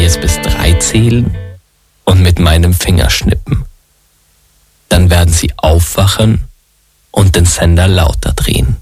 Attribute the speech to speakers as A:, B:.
A: jetzt bis 3 zählen und mit meinem Finger schnippen. Dann werden Sie aufwachen und den Sender lauter drehen.